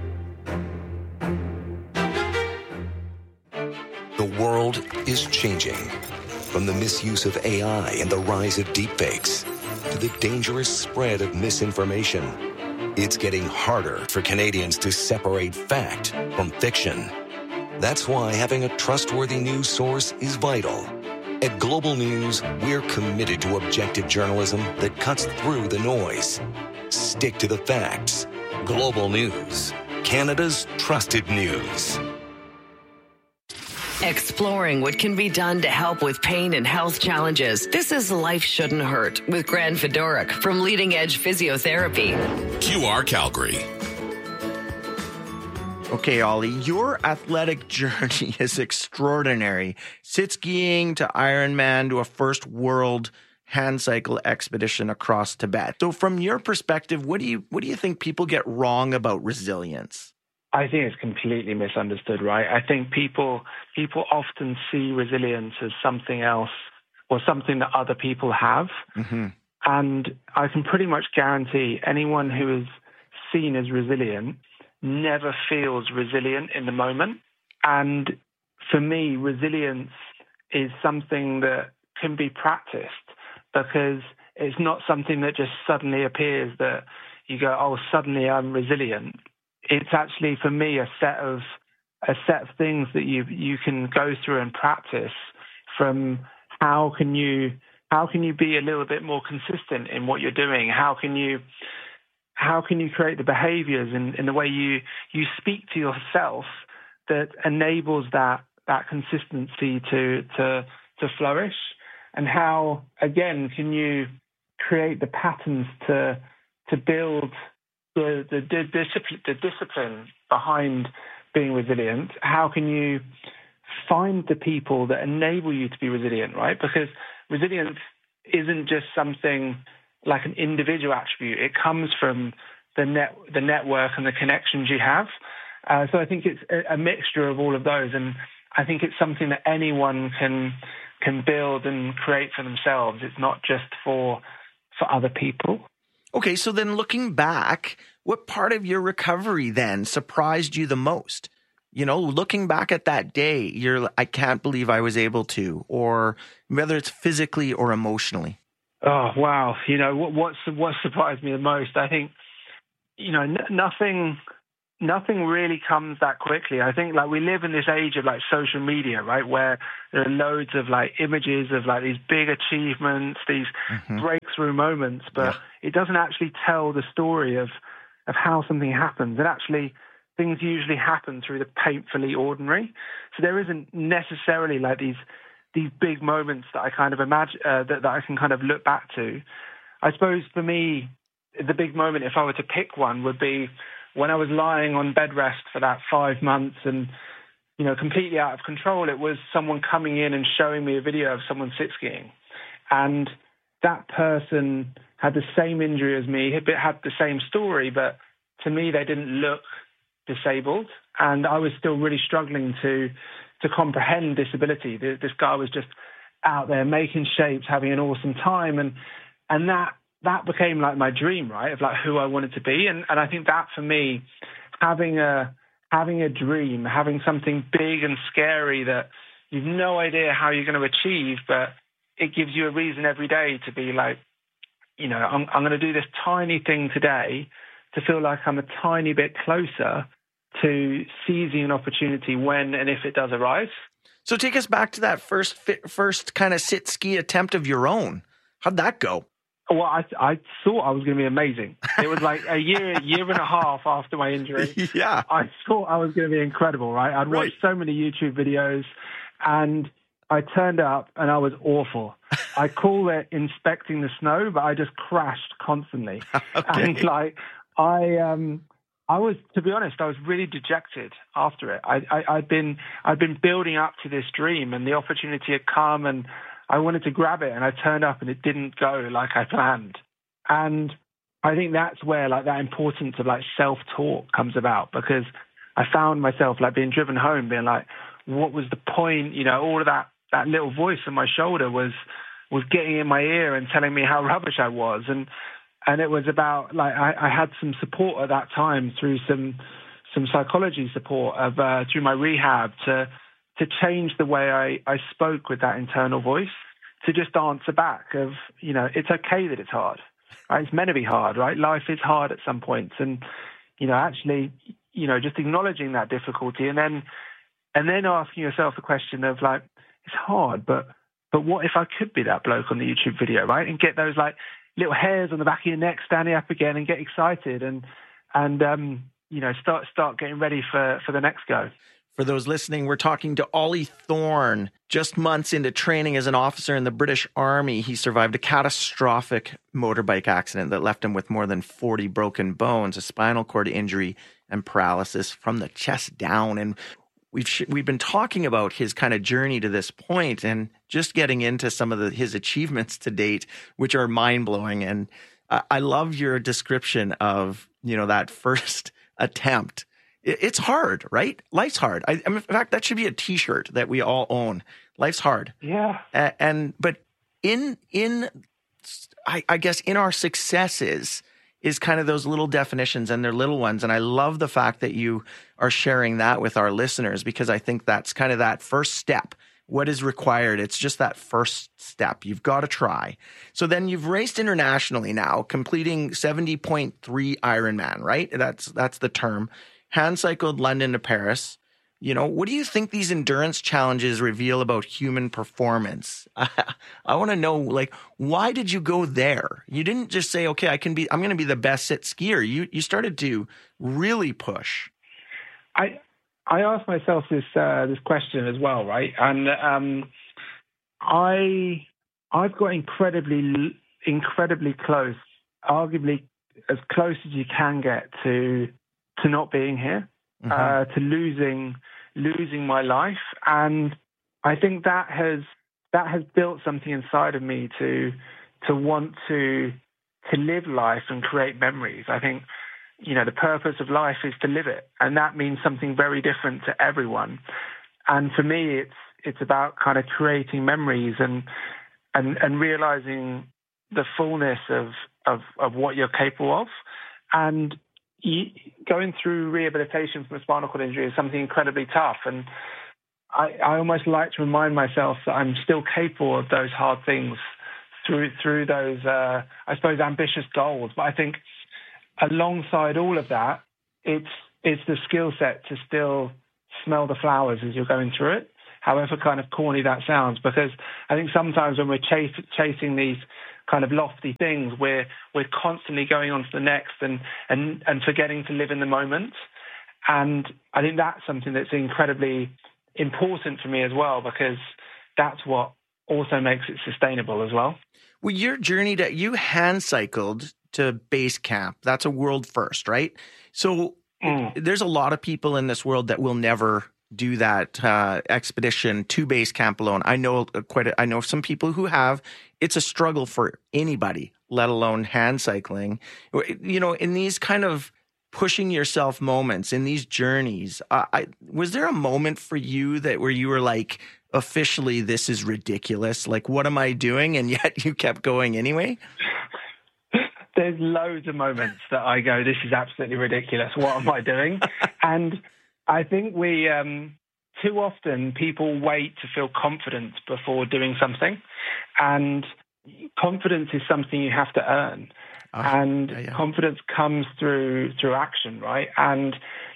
The world is changing. From the misuse of A I and the rise of deepfakes to the dangerous spread of misinformation, it's getting harder for Canadians to separate fact from fiction. That's why having a trustworthy news source is vital. At Global News, we're committed to objective journalism that cuts through the noise. Stick to the facts. Global News, Canada's trusted news. Exploring what can be done to help with pain and health challenges. This is Life Shouldn't Hurt with Gran Fedoruk from Leading Edge Physiotherapy. Q R Calgary. Okay, Ollie, your athletic journey is extraordinary. Sit skiing to Ironman to a first world hand cycle expedition across Tibet. So from your perspective, what do you what do you think people get wrong about resilience? I think it's completely misunderstood, right? I think people people often see resilience as something else or something that other people have. Mm-hmm. And I can pretty much guarantee anyone who is seen as resilient never feels resilient in the moment. And for me, resilience is something that can be practiced because it's not something that just suddenly appears that you go, oh, suddenly I'm resilient. It's actually, for me, a set of a set of things that you you can go through and practice. From how can you how can you be a little bit more consistent in what you're doing? How can you how can you create the behaviors in, in the way you you speak to yourself that enables that that consistency to to to flourish? And how, again, can you create the patterns to to build The, the, the, discipline, the discipline behind being resilient? How can you find the people that enable you to be resilient, right? Because resilience isn't just something like an individual attribute. It comes from the net, the network and the connections you have. Uh, so I think it's a, a mixture of all of those. And I think it's something that anyone can can build and create for themselves. It's not just for for other people. Okay, so then looking back, what part of your recovery then surprised you the most? You know, looking back at that day, you're, I can't believe I was able to, or whether it's physically or emotionally. Oh, wow. You know, what, what's, what surprised me the most, I think, you know, n- nothing, nothing really comes that quickly. I think like we live in this age of like social media, right? Where there are loads of like images of like these big achievements, these mm-hmm. breakthrough moments, but yeah. it doesn't actually tell the story of, of how something happens. It actually, things usually happen through the painfully ordinary. So there isn't necessarily like these, these big moments that I kind of imagine, uh, that, that I can kind of look back to. I suppose for me, the big moment, if I were to pick one, would be when I was lying on bed rest for that five months and, you know, completely out of control. It was someone coming in and showing me a video of someone sit skiing. And that person had the same injury as me, had the same story, but to me, they didn't look disabled. And I was still really struggling to to comprehend disability. This guy was just out there making shapes, having an awesome time. And and that that became like my dream, right, of like who I wanted to be. And and I think that for me, having a having a dream, having something big and scary that you've no idea how you're going to achieve, but it gives you a reason every day to be like, you know, I'm, I'm going to do this tiny thing today to feel like I'm a tiny bit closer to seizing an opportunity when and if it does arise. So take us back to that first first kind of sit ski attempt of your own. How'd that go? Well, I I thought I was going to be amazing. It was like a year, year and a half after my injury. Yeah. I thought I was going to be incredible, right? I'd right. watched so many YouTube videos and I turned up and I was awful. I call it inspecting the snow, but I just crashed constantly. Okay. And like, I, um, I was, to be honest, I was really dejected after it. I, I, I'd been, I'd been building up to this dream and the opportunity had come and I wanted to grab it and I turned up and it didn't go like I planned. And I think that's where like that importance of like self-talk comes about, because I found myself like being driven home, being like, what was the point? You know, all of that, that little voice on my shoulder was, was getting in my ear and telling me how rubbish I was. And, and it was about like, I, I had some support at that time through some, some psychology support of, uh, through my rehab to, to change the way I, I spoke with that internal voice, to just answer back of, you know, it's okay that it's hard, right? It's meant to be hard, right? Life is hard at some points. And, you know, actually, you know, just acknowledging that difficulty and then, and then asking yourself the question of like, it's hard, but, but what if I could be that bloke on the YouTube video, right? And get those like little hairs on the back of your neck standing up again and get excited and, and, um, you know, start, start getting ready for, for the next go. For those listening, we're talking to Ollie Thorne. Just months into training as an officer in the British Army, he survived a catastrophic motorbike accident that left him with more than forty broken bones, a spinal cord injury, and paralysis from the chest down. And we've sh- we've been talking about his kind of journey to this point and just getting into some of the, his achievements to date, which are mind-blowing. And I, I love your description of, you know, that first attempt. It's hard, right? Life's hard. I, I mean, in fact, that should be a T-shirt that we all own. Life's hard. Yeah. Uh, and but in in I, I guess in our successes is kind of those little definitions, and they're little ones. And I love the fact that you are sharing that with our listeners, because I think that's kind of that first step. What is required? It's just that first step. You've got to try. So then you've raced internationally now, completing seventy point three Ironman, right? That's that's the term. Hand cycled London to Paris. You know, what do you think these endurance challenges reveal about human performance? I, I want to know, like, why did you go there? You didn't just say, okay, I can be, I'm going to be the best sit skier. You you started to really push. I I asked myself this uh, this question as well, right? And um, I I've got incredibly incredibly close, arguably as close as you can get to. to not being here, mm-hmm. uh, to losing, losing my life. And I think that has, that has built something inside of me to, to want to, to live life and create memories. I think, you know, the purpose of life is to live it. And that means something very different to everyone. And for me, it's, it's about kind of creating memories and, and, and realizing the fullness of, of, of what you're capable of. And, you, going through rehabilitation from a spinal cord injury is something incredibly tough. And I, I almost like to remind myself that I'm still capable of those hard things through through those, uh, I suppose, ambitious goals. But I think alongside all of that, it's it's the skill set to still smell the flowers as you're going through it, however kind of corny that sounds. Because I think sometimes when we're chase, chasing these kind of lofty things, we're we're constantly going on to the next and, and, and forgetting to live in the moment. And I think that's something that's incredibly important for me as well, because that's what also makes it sustainable as well. Well, your journey that you hand cycled to base camp, that's a world first, right? So mm. there's a lot of people in this world that will never do that uh, expedition to base camp alone. I know quite. A, I know some people who have. It's a struggle for anybody, let alone hand cycling. You know, in these kind of pushing yourself moments, in these journeys, uh, I, was there a moment for you that where you were like, officially, this is ridiculous? Like, what am I doing? And yet you kept going anyway? There's loads of moments that I go, this is absolutely ridiculous. What am I doing? And I think we, um, too often people wait to feel confident before doing something. And confidence is something you have to earn. Oh, and yeah, yeah. confidence comes through through action, right? And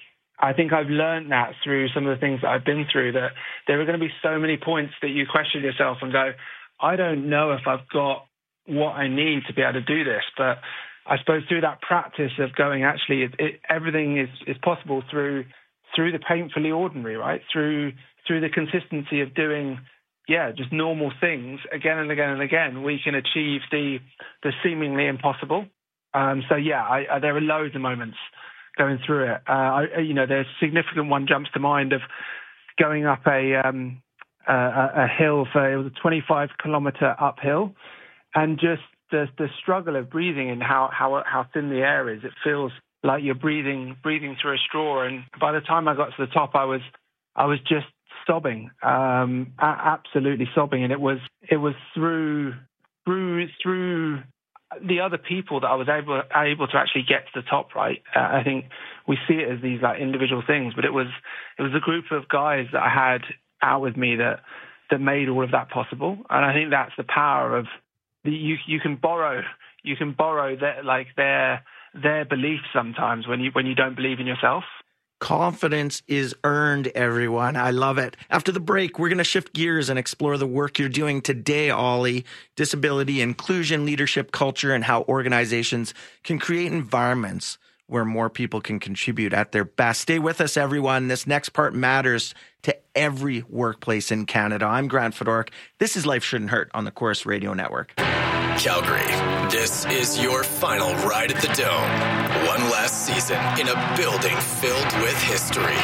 I think I've learned that through some of the things that I've been through, that there are going to be so many points that you question yourself and go, I don't know if I've got what I need to be able to do this. But I suppose through that practice of going, actually, it, it, everything is, is possible through through the painfully ordinary, right? Through through the consistency of doing, yeah, just normal things again and again and again, we can achieve the the seemingly impossible. Um, so yeah, I, I, there are loads of moments going through it. Uh, I, you know, there's a significant one jumps to mind of going up a um, a, a hill for it was a twenty-five kilometer uphill, and just the the struggle of breathing and how how how thin the air is. It feels like you're breathing breathing through a straw. And by the time I got to the top, I was I was just sobbing, um, absolutely sobbing. And it was it was through through through the other people that I was able able to actually get to the top. Right, uh, I think we see it as these like individual things, but it was it was a group of guys that I had out with me that that made all of that possible. And I think that's the power of the, you. You can borrow you can borrow their like their their beliefs sometimes when you when you don't believe in yourself. Confidence is earned, everyone. I love it. After the break, we're going to shift gears and explore the work you're doing today, Ollie. Disability, inclusion, leadership, culture, and how organizations can create environments where more people can contribute at their best. Stay with us, everyone. This next part matters to every workplace in Canada. I'm Grant Fedoruk. This is Life Shouldn't Hurt on the Chorus Radio Network. Calgary, this is your final ride at the Dome. One last season in a building filled with history.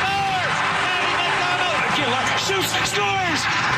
Shoots, scores!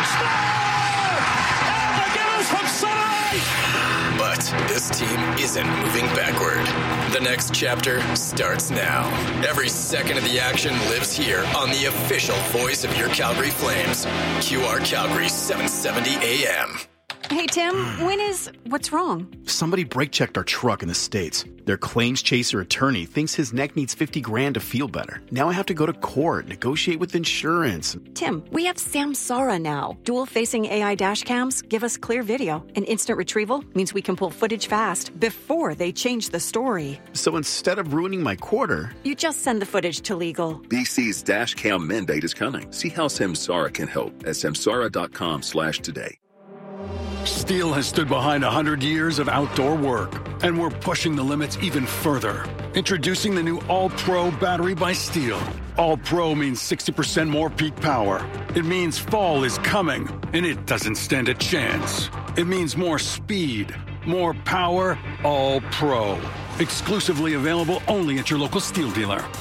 But this team isn't moving backward. The next chapter starts now. Every second of the action lives here on the official voice of your Calgary Flames. Q R Calgary seven seventy A M. Hey, Tim, when is... What's wrong? Somebody brake-checked our truck in the States. Their claims chaser attorney thinks his neck needs fifty grand to feel better. Now I have to go to court, negotiate with insurance. Tim, we have Samsara now. Dual-facing A I dash cams give us clear video. And instant retrieval means we can pull footage fast before they change the story. So instead of ruining my quarter... You just send the footage to legal. B C's dash cam mandate is coming. See how Samsara can help at samsara.com slash today. Steel has stood behind one hundred years of outdoor work, and we're pushing the limits even further. Introducing the new All-Pro battery by Steel. All-Pro means sixty percent more peak power. It means fall is coming, and it doesn't stand a chance. It means more speed, more power, All-Pro. Exclusively available only at your local Steel dealer.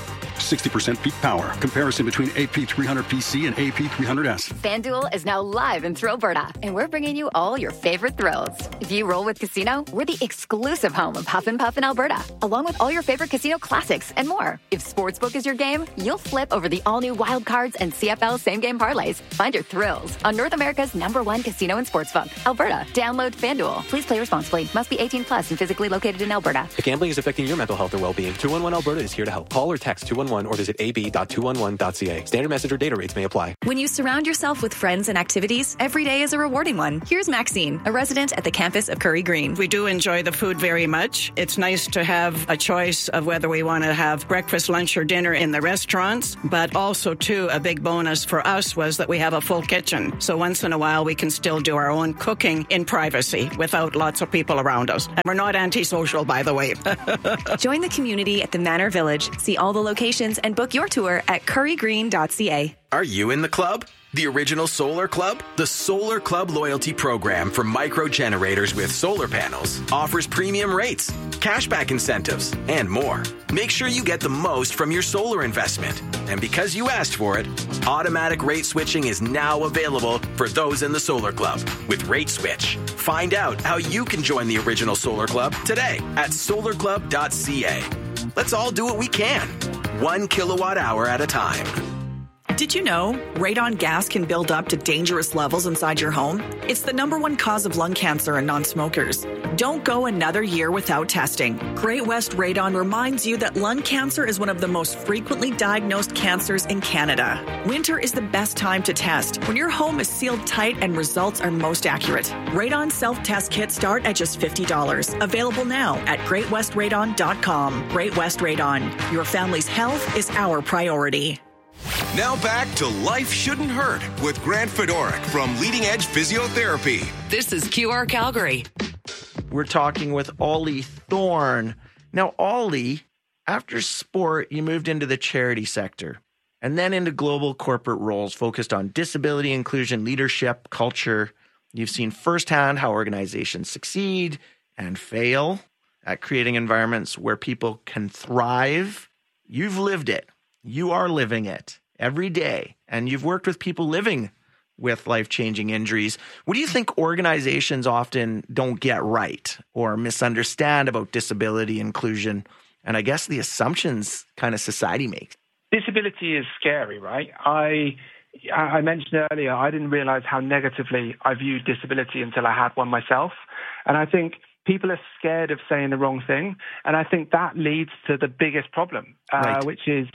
sixty percent peak power. Comparison between A P three hundred P C and A P three hundred S. FanDuel is now live in Thrillberta, and we're bringing you all your favorite thrills. If you roll with Casino, we're the exclusive home of Huff and Puff in Alberta, along with all your favorite casino classics and more. If Sportsbook is your game, you'll flip over the all-new Wild Cards and C F L same-game parlays. Find your thrills on North America's number one casino and sportsbook, Alberta. Download FanDuel. Please play responsibly. Must be eighteen plus and physically located in Alberta. If gambling is affecting your mental health or well-being, two one one Alberta is here to help. Call or text two one one or visit a b dot two one one dot c a. Standard message or data rates may apply. When you surround yourself with friends and activities, every day is a rewarding one. Here's Maxine, a resident at the campus of Curry Green. We do enjoy the food very much. It's nice to have a choice of whether we want to have breakfast, lunch, or dinner in the restaurants, but also, too, a big bonus for us was that we have a full kitchen. So once in a while, we can still do our own cooking in privacy without lots of people around us. And we're not antisocial, by the way. Join the community at the Manor Village. See all the locations and book your tour at curry green dot c a. Are you in the club? The original Solar Club? The Solar Club loyalty program for micro generators with solar panels offers premium rates, cashback incentives, and more. Make sure you get the most from your solar investment. And because you asked for it, automatic rate switching is now available for those in the Solar Club with Rate Switch. Find out how you can join the original Solar Club today at solar club dot c a. Let's all do what we can, one kilowatt hour at a time. Did you know radon gas can build up to dangerous levels inside your home? It's the number one cause of lung cancer in non-smokers. Don't go another year without testing. Great West Radon reminds you that lung cancer is one of the most frequently diagnosed cancers in Canada. Winter is the best time to test, when your home is sealed tight and results are most accurate. Radon self-test kits start at just fifty dollars. Available now at great west radon dot com. Great West Radon. Your family's health is our priority. Now back to Life Shouldn't Hurt with Grant Fedoruk from Leading Edge Physiotherapy. This is Q R Calgary. We're talking with Ollie Thorne. Now, Ollie, after sport, you moved into the charity sector and then into global corporate roles focused on disability inclusion, leadership, culture. You've seen firsthand how organizations succeed and fail at creating environments where people can thrive. You've lived it. You are living it every day, and you've worked with people living with life-changing injuries. What do you think organizations often don't get right or misunderstand about disability inclusion, and I guess the assumptions kind of society makes? Disability is scary, right? I I mentioned earlier, I didn't realize how negatively I viewed disability until I had one myself. And I think people are scared of saying the wrong thing, and I think that leads to the biggest problem, uh, right. which is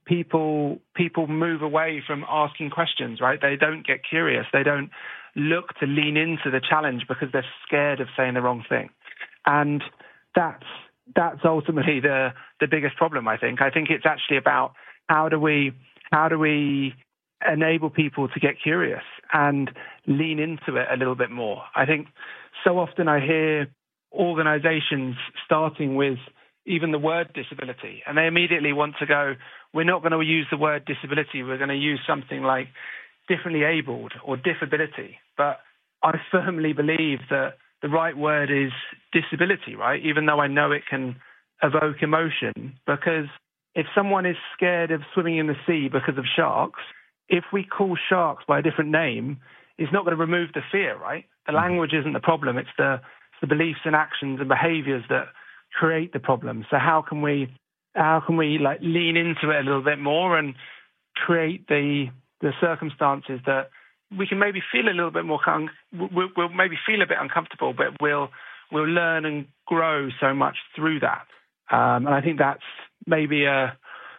people people move away from asking questions, right? They don't get curious. They don't look to lean into the challenge because they're scared of saying the wrong thing. And that's that's ultimately the the biggest problem, I think. I think it's actually about how do we how do we enable people to get curious and lean into it a little bit more. I think so often I hear organizations starting with even the word disability, and they immediately want to go, we're not going to use the word disability, we're going to use something like differently abled or diffability. But I firmly believe that the right word is disability, right? Even though I know it can evoke emotion, because if someone is scared of swimming in the sea because of sharks, if we call sharks by a different name, it's not going to remove the fear, right? The language isn't the problem, it's the, it's the beliefs and actions and behaviors that create the problem. So how can we how can we like lean into it a little bit more and create the the circumstances that we can maybe feel a little bit more con- we'll, we'll maybe feel a bit uncomfortable, but we'll we'll learn and grow so much through that. Um, and I think that's maybe a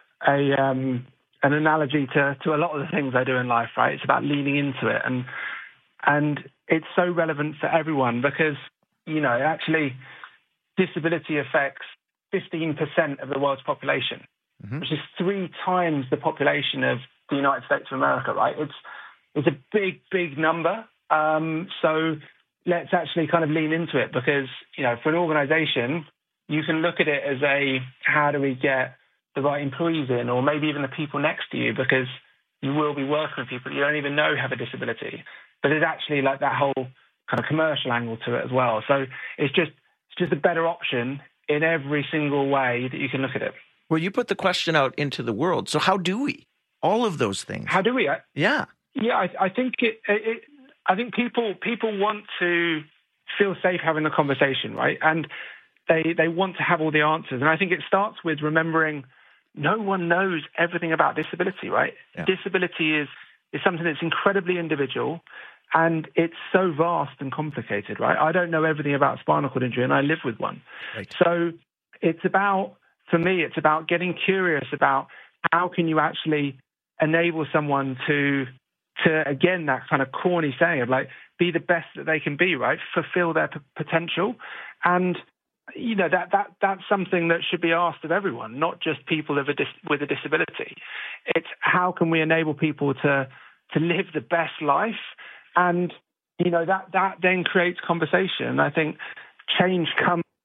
a um, an analogy to to a lot of the things I do in life. Right, it's about leaning into it, and and it's so relevant for everyone because you know actually. Disability affects fifteen percent of the world's population, mm-hmm. which is three times the population of the United States of America, right? It's it's a big, big number. Um, so let's actually kind of lean into it because, you know, for an organization, you can look at it as a, how do we get the right employees in, or maybe even the people next to you, because you will be working with people you don't even know have a disability. But there's actually like that whole kind of commercial angle to it as well. So it's just, It's just a better option in every single way that you can look at it. Well, you put the question out into the world. So how do we? All of those things. How do we? I, yeah. Yeah, I, I think it, it. I think people people want to feel safe having the conversation, right? And they they want to have all the answers. And I think it starts with remembering no one knows everything about disability, right? Yeah. Disability is is something that's incredibly individual, and it's so vast and complicated, right? I don't know everything about spinal cord injury, and I live with one. Right. So it's about, for me, it's about getting curious about how can you actually enable someone to, to again, that kind of corny saying of like, be the best that they can be, right? Fulfill their p- potential. And, you know, that that that's something that should be asked of everyone, not just people with a, dis- with a disability. It's how can we enable people to to live the best life? And, you know, that, that then creates conversation. I think change comes